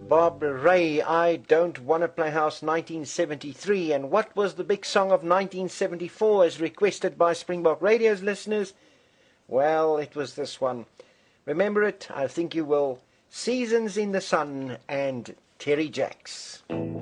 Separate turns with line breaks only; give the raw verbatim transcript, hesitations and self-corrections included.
Barbara Ray, I Don't Wanna Play House, nineteen seventy-three. And what was the big song of nineteen seventy-four as requested by Springbok Radio's listeners? Well, it was this one. Remember it? I think you will. Seasons in the Sun and Terry Jacks.